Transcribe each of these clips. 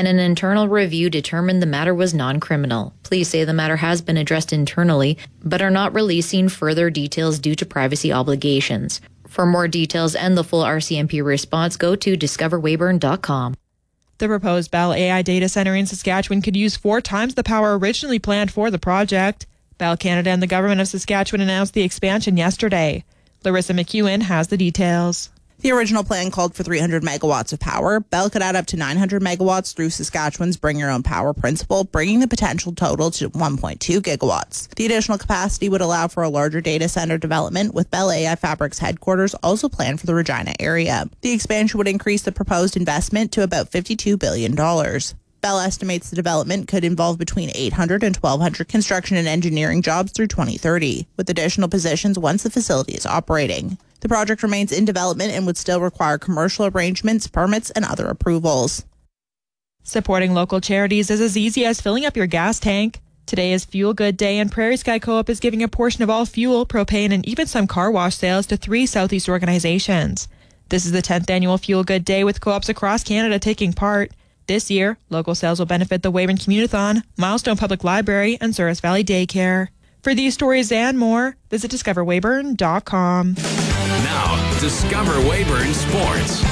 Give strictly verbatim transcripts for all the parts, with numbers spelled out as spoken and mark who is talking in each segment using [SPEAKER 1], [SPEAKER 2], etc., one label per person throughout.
[SPEAKER 1] and an internal review determined the matter was non-criminal. Police say the matter has been addressed internally, but are not releasing further details due to privacy obligations. For more details and the full R C M P response, go to discover weyburn dot com.
[SPEAKER 2] The proposed Bell A I data center in Saskatchewan could use four times the power originally planned for the project. Bell Canada and the government of Saskatchewan announced the expansion yesterday. Larissa McEwen has the details.
[SPEAKER 3] The original plan called for three hundred megawatts of power. Bell could add up to nine hundred megawatts through Saskatchewan's Bring Your Own Power principle, bringing the potential total to one point two gigawatts. The additional capacity would allow for a larger data center development, with Bell A I Fabric's headquarters also planned for the Regina area. The expansion would increase the proposed investment to about fifty-two billion dollars. Bell estimates the development could involve between eight hundred and twelve hundred construction and engineering jobs through twenty thirty, with additional positions once the facility is operating. The project remains in development and would still require commercial arrangements, permits, and other approvals.
[SPEAKER 2] Supporting local charities is as easy as filling up your gas tank. Today is Fuel Good Day, and Prairie Sky Co-op is giving a portion of all fuel, propane, and even some car wash sales to three Southeast organizations. This is the tenth annual Fuel Good Day, with co-ops across Canada taking part. This year, local sales will benefit the Weyburn Community-thon, Milestone Public Library, and Souris Valley Daycare. For these stories and more, visit discover weyburn dot com.
[SPEAKER 4] Now, Discover Weyburn Sports.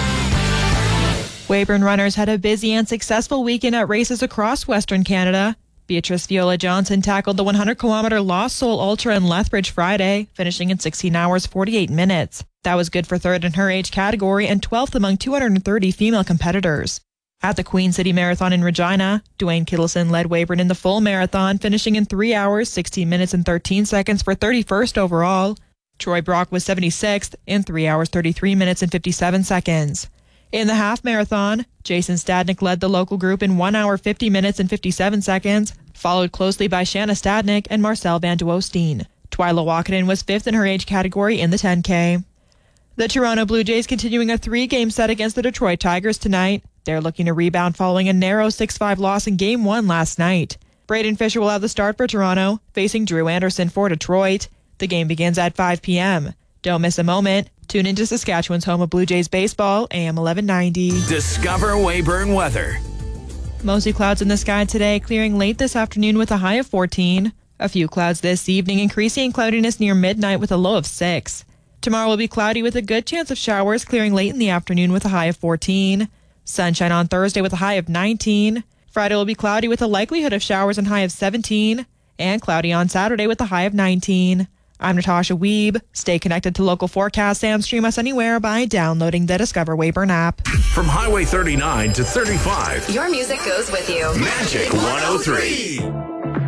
[SPEAKER 2] Weyburn runners had a busy and successful weekend at races across Western Canada. Beatrice Viola Johnson tackled the one hundred kilometer Lost Soul Ultra in Lethbridge Friday, finishing in sixteen hours forty-eight minutes. That was good for third in her age category and twelfth among two hundred thirty female competitors. At the Queen City Marathon in Regina, Dwayne Kittleson led Weyburn in the full marathon, finishing in three hours, sixteen minutes, and thirteen seconds for thirty-first overall. Troy Brock was seventy-sixth in three hours, thirty-three minutes, and fifty-seven seconds. In the half marathon, Jason Stadnick led the local group in one hour, fifty minutes, and fifty-seven seconds, followed closely by Shanna Stadnick and Marcel Van de Oosteen. Twyla Walkenden was fifth in her age category in the ten K. The Toronto Blue Jays continuing a three-game set against the Detroit Tigers tonight. They're looking to rebound following a narrow six five loss in Game one last night. Braden Fisher will have the start for Toronto, facing Drew Anderson for Detroit. The game begins at five p.m. Don't miss a moment. Tune into Saskatchewan's home of Blue Jays baseball, A M eleven ninety.
[SPEAKER 4] Discover Weyburn weather.
[SPEAKER 2] Mostly clouds in the sky today, clearing late this afternoon with a high of fourteen. A few clouds this evening, increasing cloudiness near midnight with a low of six. Tomorrow will be cloudy with a good chance of showers, clearing late in the afternoon with a high of fourteen. Sunshine on Thursday with a high of nineteen. Friday will be cloudy with a likelihood of showers and high of seventeen. And cloudy on Saturday with a high of nineteen. I'm Natasha Wiebe. Stay connected to local forecasts and stream us anywhere by downloading the Discover Weyburn app.
[SPEAKER 4] From Highway thirty-nine to thirty-five.
[SPEAKER 5] Your music goes with you.
[SPEAKER 4] Magic one oh three.